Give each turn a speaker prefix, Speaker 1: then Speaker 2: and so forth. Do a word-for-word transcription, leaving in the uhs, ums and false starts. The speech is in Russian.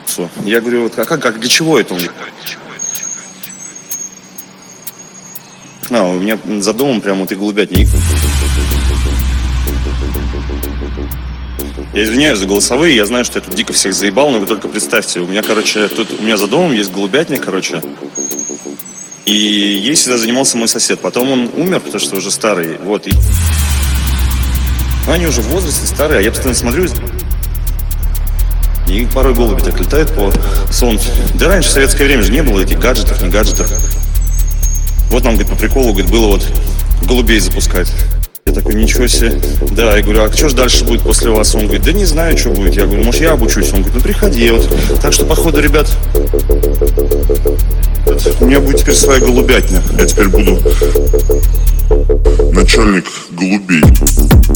Speaker 1: Я говорю, вот, а как, как, для чего это? Он говорит, на, у меня за домом прям вот и голубятник. Я извиняюсь за голосовые, я знаю, что я тут дико всех заебал, но вы только представьте, у меня, короче, тут у меня за домом есть голубятник, короче, и ей всегда занимался мой сосед. Потом он умер, потому что уже старый, вот, и... Ну, они уже в возрасте старые, а я постоянно смотрю, и порой голуби так летают по солнцу. Да раньше в советское время же не было этих гаджетов, не гаджетов. Вот нам, говорит, по приколу, говорит, было вот голубей запускать. Я такой, ничего себе. Да, я говорю, а что же дальше будет после вас? Он говорит, да не знаю, что будет. Я говорю, может, я обучусь? Он говорит, ну приходи. Вот. Так что, походу, ребят,
Speaker 2: у меня будет теперь своя голубятня. Я теперь буду начальник голубей.